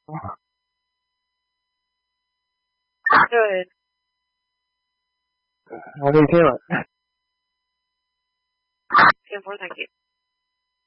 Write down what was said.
对， 我可以听了。 天赋 thank you。